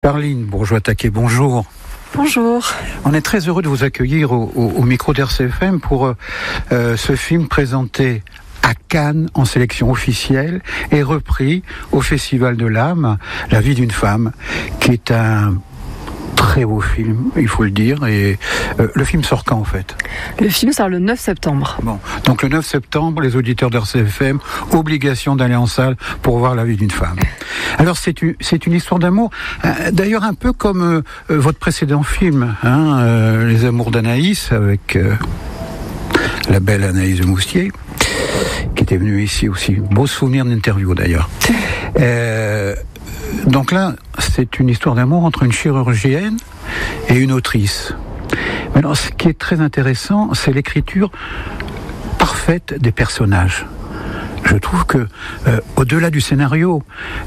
Charline Bourgeois-Taquet, bonjour. Bonjour. On est très heureux de vous accueillir au micro d'RCFM pour ce film présenté à Cannes en sélection officielle et repris au Festival de l'âme, La vie d'une femme, qui est un très beau film, il faut le dire. Et le film sort quand en fait ? Le film sort le 9 septembre. Bon, donc le 9 septembre, les auditeurs d'RCFM, obligation d'aller en salle pour voir La vie d'une femme. Alors c'est une histoire d'amour, d'ailleurs un peu comme votre précédent film, Les Amours d'Anaïs, avec la belle Anaïs de Moustier, qui était venue ici aussi. Beau souvenir d'interview d'ailleurs. Donc là, c'est une histoire d'amour entre une chirurgienne et une autrice. Mais alors, ce qui est très intéressant, c'est l'écriture parfaite des personnages. Je trouve que, au-delà du scénario,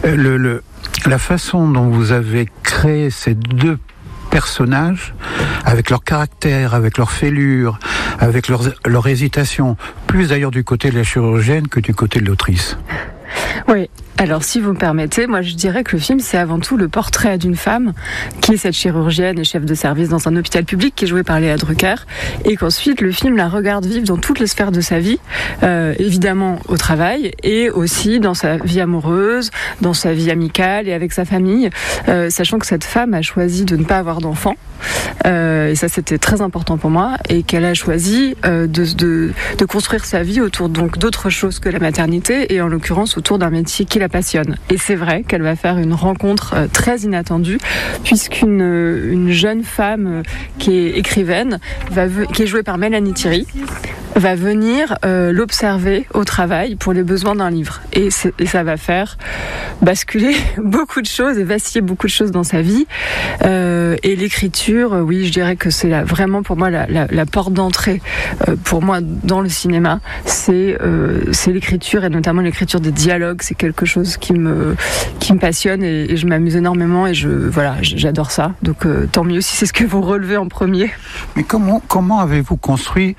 la façon dont vous avez créé ces deux personnages, avec leur caractère, avec leur fêlure, avec leur hésitation, plus d'ailleurs du côté de la chirurgienne que du côté de l'autrice. Oui. Alors, si vous me permettez, moi je dirais que le film, c'est avant tout le portrait d'une femme qui est cette chirurgienne et chef de service dans un hôpital public qui est jouée par Léa Drucker, et qu'ensuite le film la regarde vivre dans toutes les sphères de sa vie, évidemment au travail et aussi dans sa vie amoureuse, dans sa vie amicale et avec sa famille, sachant que cette femme a choisi de ne pas avoir d'enfant, et ça c'était très important pour moi, et qu'elle a choisi de construire sa vie autour donc d'autres choses que la maternité, et en l'occurrence autour d'un métier qui la passionne. Et c'est vrai qu'elle va faire une rencontre très inattendue, puisqu'une jeune femme qui est écrivaine, qui est jouée par Mélanie Thierry, va venir l'observer au travail pour les besoins d'un livre. Et ça va faire basculer beaucoup de choses et vaciller beaucoup de choses dans sa vie. Et l'écriture, oui, je dirais que c'est vraiment pour moi la porte d'entrée pour moi dans le cinéma. C'est l'écriture, et notamment l'écriture des dialogues. C'est quelque chose qui me passionne, et je m'amuse énormément, et j'adore ça. Donc tant mieux si c'est ce que vous relevez en premier. Mais comment avez-vous construit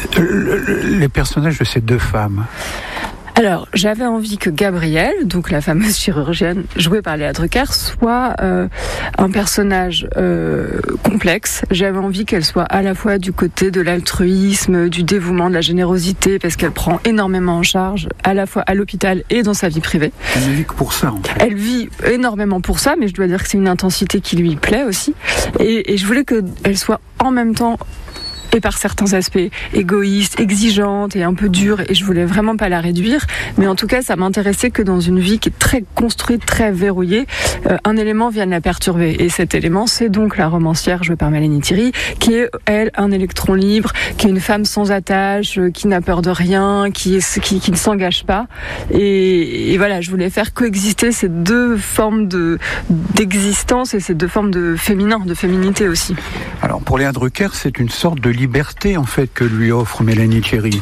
les personnages de ces deux femmes ? Alors, j'avais envie que Gabrielle, donc la fameuse chirurgienne jouée par Léa Drucker, soit un personnage complexe. J'avais envie qu'elle soit à la fois du côté de l'altruisme, du dévouement, de la générosité, parce qu'elle prend énormément en charge, à la fois à l'hôpital et dans sa vie privée. Elle ne vit que pour ça, en fait. Elle vit énormément pour ça, mais je dois dire que c'est une intensité qui lui plaît aussi. Et je voulais qu'elle soit en même temps, et par certains aspects, égoïste, exigeante et un peu dure, et je voulais vraiment pas la réduire, mais en tout cas ça m'intéressait que dans une vie qui est très construite, très verrouillée, un élément vienne la perturber, et cet élément c'est donc la romancière jouée par Mélanie Thierry, qui est elle un électron libre, qui est une femme sans attache, qui n'a peur de rien, qui ne s'engage pas, et voilà, je voulais faire coexister ces deux formes d'existence et ces deux formes de féminin, de féminité aussi. Alors pour Léa Drucker, c'est une sorte de liberté en fait que lui offre Mélanie Thierry.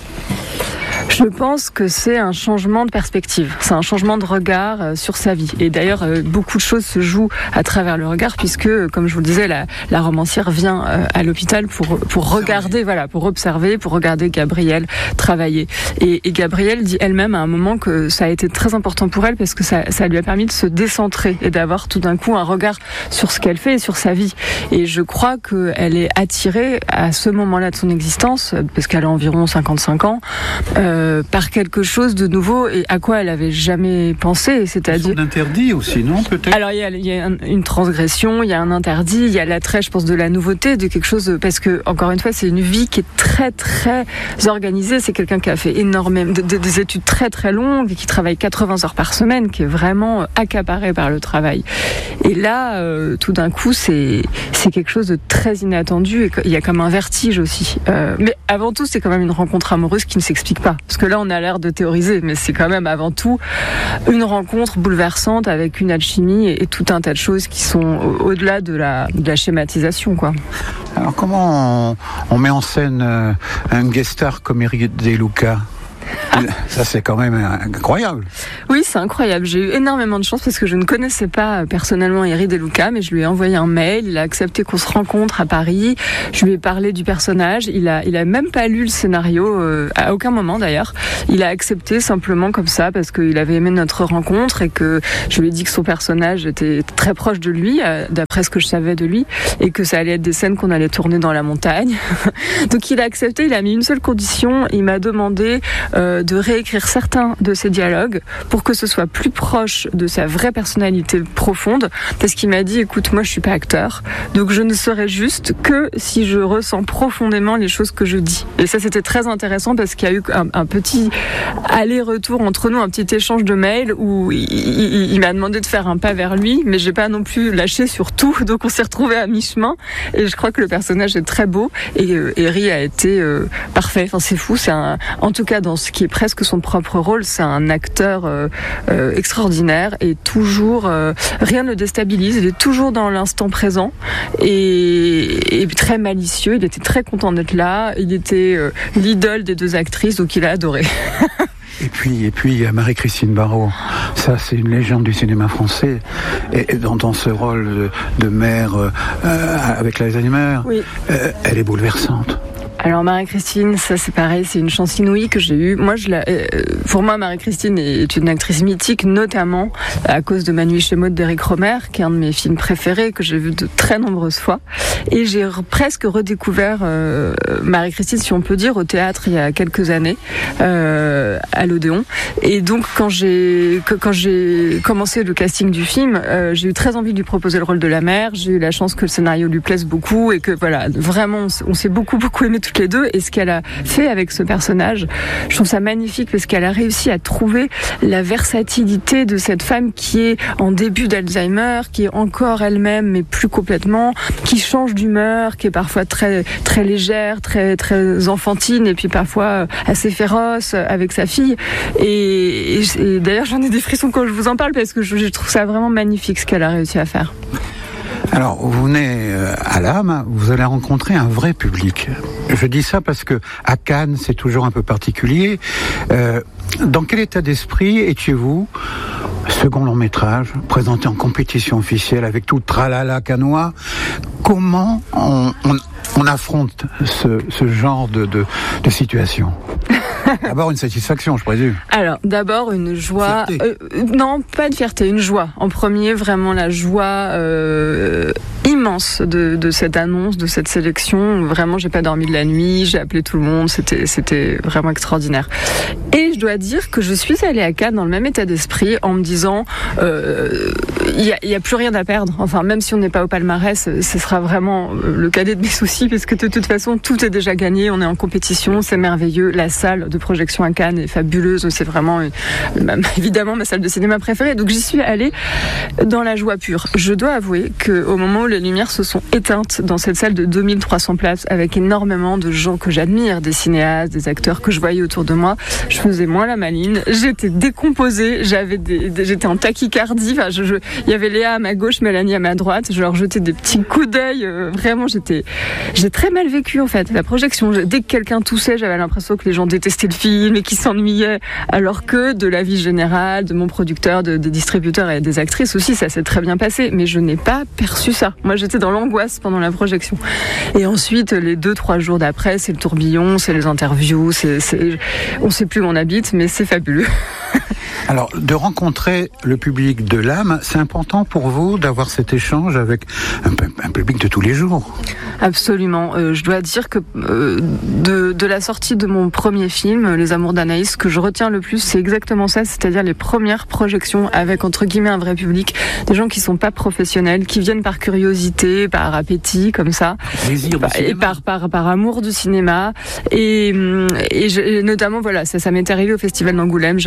Je pense que c'est un changement de perspective, c'est un changement de regard sur sa vie. Et d'ailleurs, beaucoup de choses se jouent à travers le regard, puisque, comme je vous le disais, la romancière vient à l'hôpital pour regarder, pour observer, pour regarder Gabrielle travailler. Et Gabrielle dit elle-même à un moment que ça a été très important pour elle, parce que ça lui a permis de se décentrer et d'avoir tout d'un coup un regard sur ce qu'elle fait et sur sa vie. Et je crois qu'elle est attirée à ce moment-là de son existence, parce qu'elle a environ 55 ans, par quelque chose de nouveau et à quoi elle avait jamais pensé, c'est-à-dire un interdit aussi, non, peut-être. Alors il y a une transgression, il y a un interdit, il y a l'attrait, je pense, de la nouveauté, de quelque chose, parce que encore une fois, c'est une vie qui est très très organisée. C'est quelqu'un qui a fait énormément des études très très longues et qui travaille 80 heures par semaine, qui est vraiment accaparé par le travail. Et là, tout d'un coup, c'est quelque chose de très inattendu, et il y a comme un vertige aussi. Mais avant tout, c'est quand même une rencontre amoureuse qui ne s'explique pas. Parce que là, on a l'air de théoriser, mais c'est quand même avant tout une rencontre bouleversante avec une alchimie et tout un tas de choses qui sont au-delà de la schématisation, quoi. Alors, comment on met en scène un guest star comme Eric De Luca ? Ça, c'est quand même incroyable. Oui, c'est incroyable. J'ai eu énormément de chance parce que je ne connaissais pas personnellement Eri De Luca, mais je lui ai envoyé un mail. Il a accepté qu'on se rencontre à Paris. Je lui ai parlé du personnage. Il a même pas lu le scénario, à aucun moment d'ailleurs. Il a accepté simplement comme ça parce qu'il avait aimé notre rencontre et que je lui ai dit que son personnage était très proche de lui, d'après ce que je savais de lui, et que ça allait être des scènes qu'on allait tourner dans la montagne. Donc il a accepté. Il a mis une seule condition. Il m'a demandé de réécrire certains de ses dialogues pour que ce soit plus proche de sa vraie personnalité profonde, parce qu'il m'a dit, écoute, moi je suis pas acteur, donc je ne serai juste que si je ressens profondément les choses que je dis. Et ça, c'était très intéressant parce qu'il y a eu un petit aller-retour entre nous, un petit échange de mails où il m'a demandé de faire un pas vers lui, mais j'ai pas non plus lâché sur tout, donc on s'est retrouvés à mi-chemin, et je crois que le personnage est très beau, et Eri a été parfait. Enfin, c'est fou, en tout cas dans ce qui est presque son propre rôle, c'est un acteur extraordinaire, et toujours rien ne le déstabilise. Il est toujours dans l'instant présent et très malicieux. Il était très content d'être là. Il était l'idole des deux actrices, donc il a adoré. Et puis Marie-Christine Barrault, ça c'est une légende du cinéma français, et dans ce rôle de mère avec l'Alzheimer, oui. Elle est bouleversante. Alors Marie-Christine, ça c'est pareil, c'est une chance inouïe que j'ai eue. Pour moi, Marie-Christine est une actrice mythique, notamment à cause de Ma nuit chez Maud d'Éric Rohmer, qui est un de mes films préférés, que j'ai vu de très nombreuses fois. Et j'ai presque redécouvert Marie-Christine, si on peut dire, au théâtre il y a quelques années, à l'Odéon. Et donc quand j'ai commencé le casting du film, j'ai eu très envie de lui proposer le rôle de la mère. J'ai eu la chance que le scénario lui plaise beaucoup et que voilà, vraiment, on s'est beaucoup aimé toutes les deux, et ce qu'elle a fait avec ce personnage, je trouve ça magnifique parce qu'elle a réussi à trouver la versatilité de cette femme qui est en début d'Alzheimer, qui est encore elle-même mais plus complètement, qui change d'humeur, qui est parfois très très légère, très très enfantine, et puis parfois assez féroce avec sa fille, et d'ailleurs j'en ai des frissons quand je vous en parle parce que je trouve ça vraiment magnifique ce qu'elle a réussi à faire. Alors, vous venez à l'âme, vous allez rencontrer un vrai public. Je dis ça parce que à Cannes, c'est toujours un peu particulier. Dans quel état d'esprit étiez-vous, second long métrage, présenté en compétition officielle avec tout le tralala cannois? Comment on affronte ce genre de situation? D'abord une satisfaction, je présume. Alors, d'abord une joie... non, pas de fierté, une joie. En premier, vraiment la joie immense de cette annonce, de cette sélection. Vraiment, j'ai pas dormi de la nuit, j'ai appelé tout le monde, c'était vraiment extraordinaire. Et je dois dire que je suis allée à Cannes dans le même état d'esprit, en me disant il y a plus rien à perdre. Enfin, même si on n'est pas au palmarès, ce sera vraiment le cadet de mes soucis, parce que de toute façon, tout est déjà gagné, on est en compétition, c'est merveilleux, la salle de projection à Cannes est fabuleuse, c'est vraiment évidemment ma salle de cinéma préférée, donc j'y suis allée dans la joie pure. Je dois avouer qu'au moment où les lumières se sont éteintes dans cette salle de 2300 places, avec énormément de gens que j'admire, des cinéastes, des acteurs que je voyais autour de moi, je faisais moins la maline, j'étais décomposée, j'étais en tachycardie, enfin, il y avait Léa à ma gauche, Mélanie à ma droite, je leur jetais des petits coups d'œil, vraiment j'ai très mal vécu en fait la projection. Dès que quelqu'un toussait, j'avais l'impression que les gens détestaient le film et qu'ils s'ennuyaient, alors que de l'avis général, de mon producteur, des distributeurs et des actrices aussi, ça s'est très bien passé, mais je n'ai pas perçu ça. Moi j'étais dans l'angoisse pendant la projection. Et ensuite les 2-3 jours d'après, c'est le tourbillon, c'est les interviews, on sait plus où on habite, mais c'est fabuleux. Alors, de rencontrer le public de l'âme, c'est important pour vous d'avoir cet échange avec un public de tous les jours? Absolument. Je dois dire que de la sortie de mon premier film, Les Amours d'Anaïs, ce que je retiens le plus, c'est exactement ça, c'est-à-dire les premières projections avec, entre guillemets, un vrai public, des gens qui sont pas professionnels, qui viennent par curiosité, par appétit, comme ça, et par amour du cinéma, et notamment, voilà, ça m'est arrivé au Festival d'Angoulême, j'avais adoré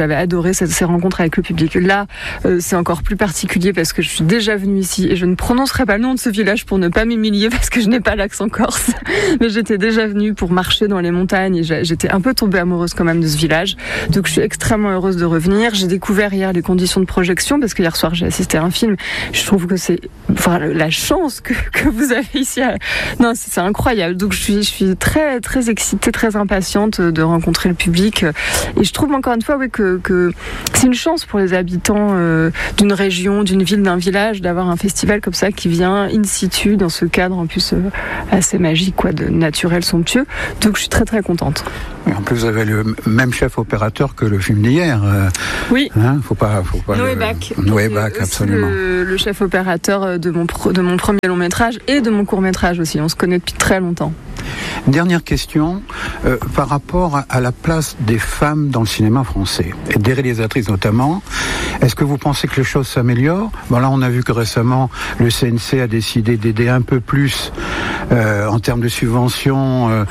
instaurer ces rencontres avec le public. Là, c'est encore plus particulier parce que je suis déjà venue ici et je ne prononcerai pas le nom de ce village pour ne pas m'humilier parce que je n'ai pas l'accent corse. Mais j'étais déjà venue pour marcher dans les montagnes et j'étais un peu tombée amoureuse quand même de ce village. Donc je suis extrêmement heureuse de revenir. J'ai découvert hier les conditions de projection parce que hier soir j'ai assisté à un film. Je trouve que c'est la chance que vous avez ici. Non, c'est incroyable. Donc je suis très très excitée, très impatiente de rencontrer le public. Et je trouve encore une fois que c'est une chance pour les habitants d'une région, d'une ville, d'un village d'avoir un festival comme ça qui vient in situ dans ce cadre en plus assez magique, de naturel, somptueux. Donc je suis très très contente. Et en plus vous avez le même chef opérateur que le film d'hier. Oui. Faut pas. Noé Bach. Noé Bach, absolument. Le chef opérateur de mon premier long métrage et de mon court métrage aussi. On se connaît depuis très longtemps. Dernière question, par rapport à la place des femmes dans le cinéma français, et des réalisatrices notamment, est-ce que vous pensez que les choses s'améliorent ? Là, on a vu que récemment, le CNC a décidé d'aider un peu plus en termes de subventions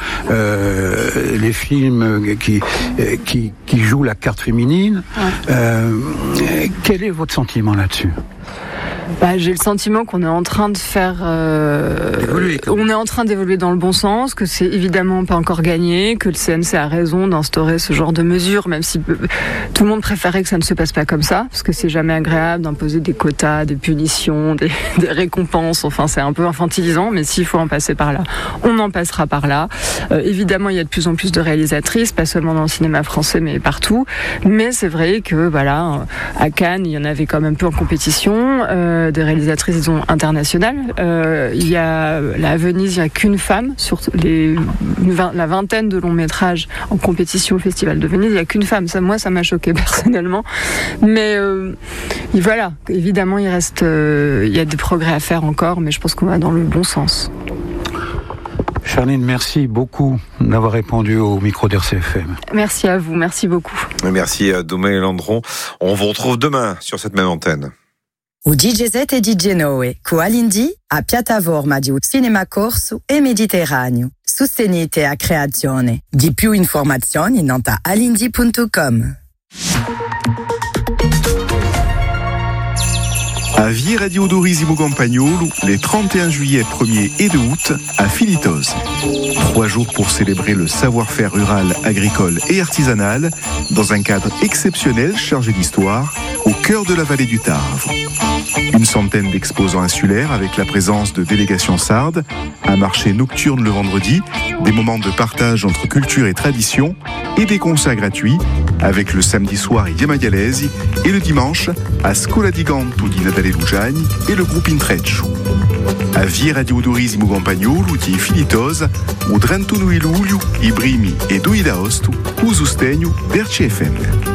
les films qui jouent la carte féminine. Ouais. Quel est votre sentiment là-dessus ? J'ai le sentiment qu'on est en train de faire... on est en train d'évoluer dans le bon sens, que c'est évidemment pas encore gagné, que le CNC a raison d'instaurer ce genre de mesures, même si tout le monde préférait que ça ne se passe pas comme ça, parce que c'est jamais agréable d'imposer des quotas, des punitions, des récompenses, enfin c'est un peu infantilisant, mais s'il faut en passer par là, on en passera par là. Évidemment, il y a de plus en plus de réalisatrices, pas seulement dans le cinéma français, mais partout. Mais c'est vrai que, à Cannes, il y en avait quand même peu en compétition, des réalisatrices, disons, internationales. Il y a à Venise, il n'y a qu'une femme sur la vingtaine de longs métrages en compétition au Festival de Venise. Il n'y a qu'une femme. Ça m'a choqué personnellement. Mais voilà, évidemment, il y a des progrès à faire encore, mais je pense qu'on va dans le bon sens. Charline, merci beaucoup d'avoir répondu au micro d'RCFM. Merci à vous, merci beaucoup. Merci Domaine Landron. On vous retrouve demain sur cette même antenne. U DJZ e DJ Noe, cu Alindi, a piattaforma di Cinema Corso e Mediterraneo. Sostenete a creazione. Di più informazioni nota alindi.com. A Via Radio d'Orisimo Campagnolo, les 31 juillet, 1er et 2 août, à Filitoz. 3 jours pour célébrer le savoir-faire rural, agricole et artisanal, dans un cadre exceptionnel chargé d'histoire, au cœur de la vallée du Tarve. Une centaine d'exposants insulaires avec la présence de délégations sardes, un marché nocturne le vendredi, des moments de partage entre culture et tradition, et des concerts gratuits, avec le samedi soir Yamagalesi et le dimanche à Scola di Ganto di Nadale Lugani et le groupe Intreccio. A Via Radio d'Orisimo Campagnolo di Filitoz, o 31 luglio, i primi e 2 d'agosto, o sostegno d'RCFM.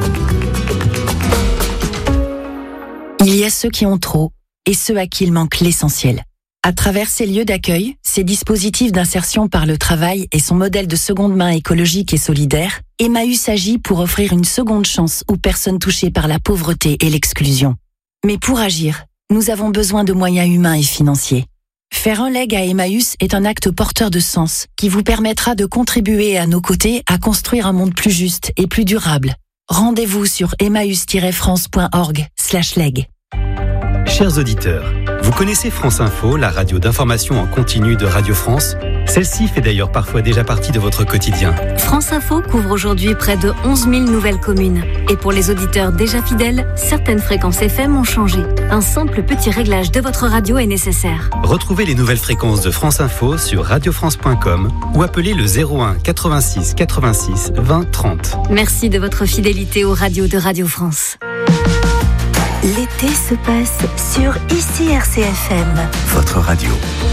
Il y a ceux qui ont trop et ceux à qui il manque l'essentiel. À travers ces lieux d'accueil, ces dispositifs d'insertion par le travail et son modèle de seconde main écologique et solidaire, Emmaüs agit pour offrir une seconde chance aux personnes touchées par la pauvreté et l'exclusion. Mais pour agir, nous avons besoin de moyens humains et financiers. Faire un leg à Emmaüs est un acte porteur de sens qui vous permettra de contribuer à nos côtés à construire un monde plus juste et plus durable. Rendez-vous sur emmaüs-france.org/leg. Chers auditeurs, vous connaissez France Info, la radio d'information en continu de Radio France ? Celle-ci fait d'ailleurs parfois déjà partie de votre quotidien. France Info couvre aujourd'hui près de 11 000 nouvelles communes. Et pour les auditeurs déjà fidèles, certaines fréquences FM ont changé. Un simple petit réglage de votre radio est nécessaire. Retrouvez les nouvelles fréquences de France Info sur radiofrance.com ou appelez le 01 86 86 20 30. Merci de votre fidélité aux radios de Radio France. L'été se passe sur ICI RCFM. Votre radio.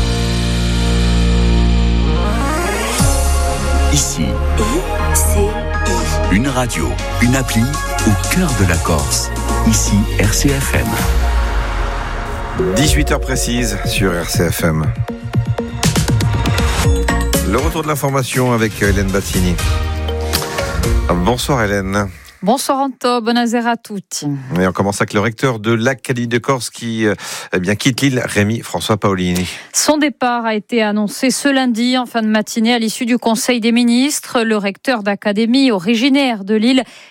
Ici. ICI. Une radio, une appli au cœur de la Corse. Ici RCFM. 18h précise sur RCFM. Le retour de l'information avec Hélène Battini. Bonsoir Hélène. Bonsoir Anto, buonasera a tutti. Et on commence avec le recteur de l'Académie de Corse qui quitte l'île, Rémi François Paolini. Son départ a été annoncé ce lundi en fin de matinée à l'issue du Conseil des ministres. Le recteur d'académie originaire de l'île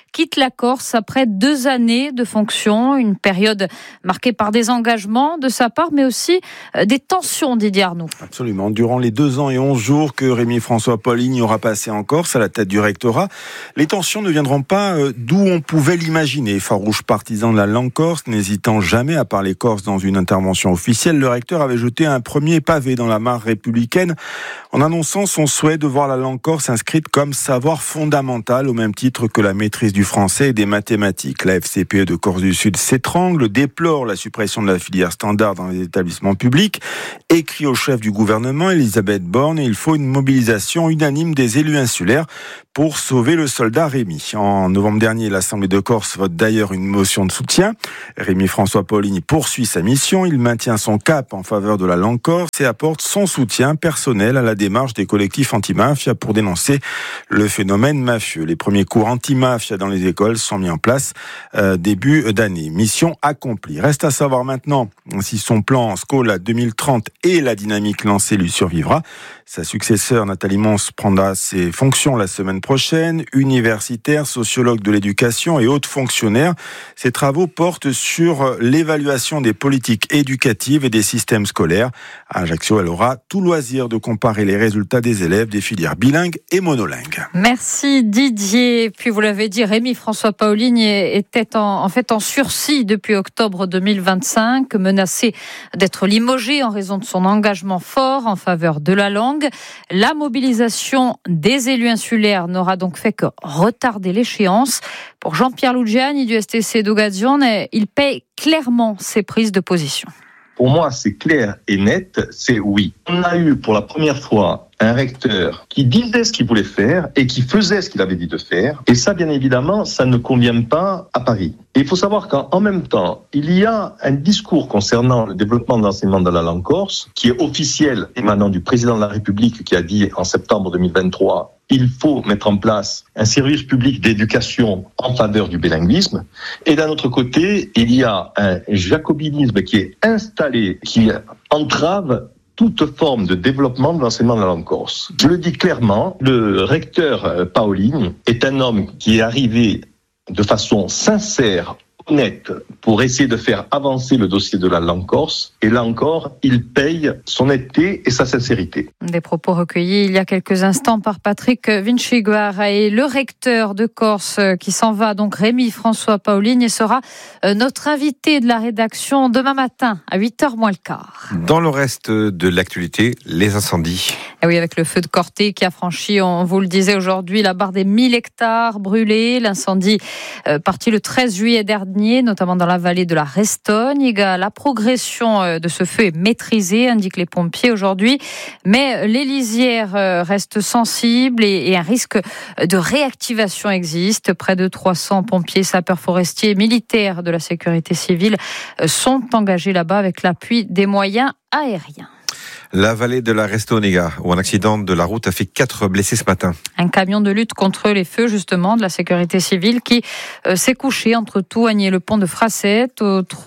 quitte la Corse après 2 années de fonction, une période marquée par des engagements de sa part, mais aussi des tensions, Didier Arnoux. Absolument. Durant les 2 ans et 11 jours que Rémy-François Pauligne aura passé en Corse à la tête du rectorat, les tensions ne viendront pas d'où on pouvait l'imaginer. Farouche partisan de la langue corse, n'hésitant jamais à parler corse dans une intervention officielle, le recteur avait jeté un premier pavé dans la mare républicaine en annonçant son souhait de voir la langue corse inscrite comme savoir fondamental au même titre que la maîtrise du français et des mathématiques. La FCPE de Corse du Sud s'étrangle, déplore la suppression de la filière standard dans les établissements publics, écrit au chef du gouvernement, Elisabeth Borne, et il faut une mobilisation unanime des élus insulaires pour sauver le soldat Rémy. En novembre dernier, l'Assemblée de Corse vote d'ailleurs une motion de soutien. Rémy-François Pauligne poursuit sa mission. Il maintient son cap en faveur de la langue corse et apporte son soutien personnel à la démarche des collectifs anti-mafia pour dénoncer le phénomène mafieux. Les premiers cours anti-mafia dans les écoles sont mis en place début d'année. Mission accomplie. Reste à savoir maintenant si son plan Scola 2030 et la dynamique lancée lui survivra. Sa successeur, Nathalie Mons, prendra ses fonctions la semaine prochaine. Universitaire, sociologue de l'éducation et haute fonctionnaire, ses travaux portent sur l'évaluation des politiques éducatives et des systèmes scolaires. À Ajaccio, elle aura tout loisir de comparer les résultats des élèves des filières bilingues et monolingues. Merci Didier. Puis vous l'avez dit, Rémy-François Pauligne était en sursis depuis octobre 2025, menacé d'être limogé en raison de son engagement fort en faveur de la langue. La mobilisation des élus insulaires n'aura donc fait que retarder l'échéance. Pour Jean-Pierre Lugiani du STC d'Ogazione, il paye clairement ses prises de position. Pour moi, c'est clair et net, c'est oui. On a eu pour la première fois un recteur qui disait ce qu'il voulait faire et qui faisait ce qu'il avait dit de faire. Et ça, bien évidemment, ça ne convient pas à Paris. Et il faut savoir qu'en même temps, il y a un discours concernant le développement de l'enseignement de la langue corse, qui est officiel, émanant du président de la République, qui a dit en septembre 2023 il faut mettre en place un service public d'éducation en faveur du bilinguisme. Et d'un autre côté, il y a un jacobinisme qui est installé, qui entrave toute forme de développement de l'enseignement de la langue corse. Je le dis clairement, le recteur Pauligne est un homme qui est arrivé de façon sincère, honnête, pour essayer de faire avancer le dossier de la langue corse. Et là encore, il paye son honnêteté et sa sincérité. Des propos recueillis il y a quelques instants par Patrick Vinciguara. Et le recteur de Corse qui s'en va, donc Rémy-François Pauligne, sera notre invité de la rédaction demain matin à 8h moins le quart. Dans le reste de l'actualité, les incendies. Et oui, avec le feu de Corté qui a franchi, on vous le disait aujourd'hui, la barre des 1000 hectares brûlés. L'incendie parti le 13 juillet dernier, notamment dans la vallée de la Restogne. La progression de ce feu est maîtrisée, indiquent les pompiers aujourd'hui. Mais les lisières restent sensibles et un risque de réactivation existe. Près de 300 pompiers, sapeurs forestiers et militaires de la sécurité civile sont engagés là-bas avec l'appui des moyens aériens. La vallée de la Restonega, où un accident de la route a fait 4 blessés ce matin. Un camion de lutte contre les feux, justement, de la sécurité civile qui s'est couché entre Touagne et le pont de Fracette.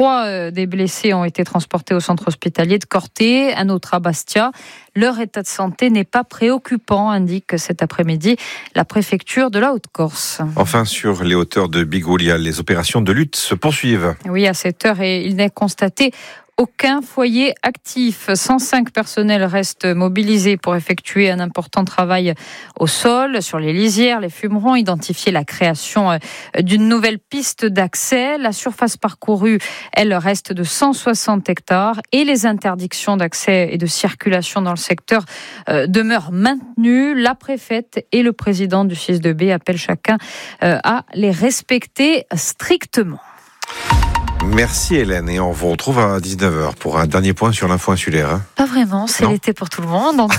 3 des blessés ont été transportés au centre hospitalier de Corté, un autre à Bastia. Leur état de santé n'est pas préoccupant, indique cet après-midi la préfecture de la Haute-Corse. Enfin, sur les hauteurs de Bigoulia, les opérations de lutte se poursuivent. Oui, à cette heure, et il n'est constaté aucun foyer actif. 105 personnels restent mobilisés pour effectuer un important travail au sol, sur les lisières, les fumerons, identifier la création d'une nouvelle piste d'accès. La surface parcourue, elle, reste de 160 hectares et les interdictions d'accès et de circulation dans le secteur demeurent maintenues. La préfète et le président du 6-2B appellent chacun à les respecter strictement. Merci Hélène, et on vous retrouve à 19h pour un dernier point sur l'info insulaire. Pas vraiment, c'est l'été pour tout le monde. Donc...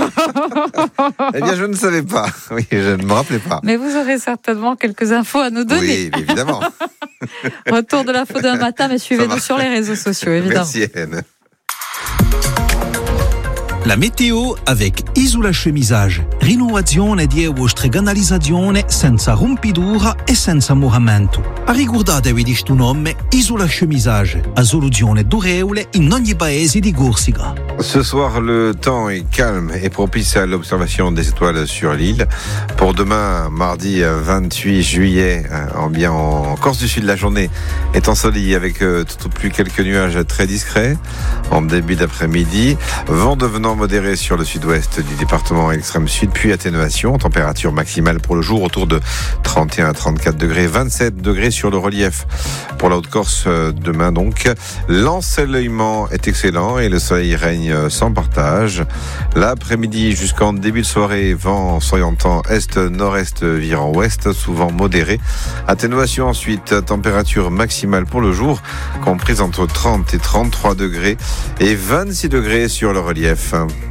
Eh bien, je ne savais pas. Oui, je ne me rappelais pas. Mais vous aurez certainement quelques infos à nous donner. Oui, évidemment. Retour de l'info d'un matin, mais suivez-nous sur les réseaux sociaux, évidemment. Merci Hélène. La météo avec Isola Chemisage, rinnovazione di vostra canalizzazione senza rompitura e senza moramento. Ricordatevi di sto nome, Isola Chemisage, a soluzione durevole in ogni paese di Corsica. Ce soir, le temps est calme et propice à l'observation des étoiles sur l'île. Pour demain, mardi 28 juillet, en Corse du Sud, la journée est ensoleillée avec tout au plus quelques nuages très discrets en début d'après-midi. Vent devenant modéré sur le sud-ouest du département et l'extrême sud, puis atténuation. Température maximale pour le jour autour de 31 à 34 degrés, 27 degrés sur le relief. Pour la Haute-Corse, demain donc, l'ensoleillement est excellent et le soleil règne sans partage. L'après-midi jusqu'en début de soirée, vent s'orientant est-nord-est virant ouest, souvent modéré. Atténuation ensuite, température maximale pour le jour, comprise entre 30 et 33 degrés et 26 degrés sur le relief.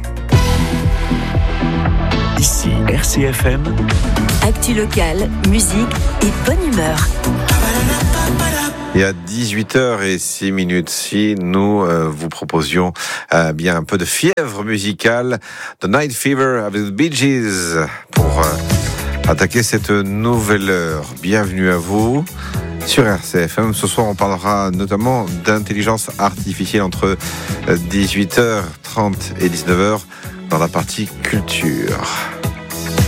Ici RCFM. Actu locale, musique et bonne humeur. Et à 18h06, si nous vous proposions bien un peu de fièvre musicale, The Night Fever avec The Bee Gees pour attaquer cette nouvelle heure. Bienvenue à vous sur RCFM. Ce soir, on parlera notamment d'intelligence artificielle entre 18h30 et 19h dans la partie culture.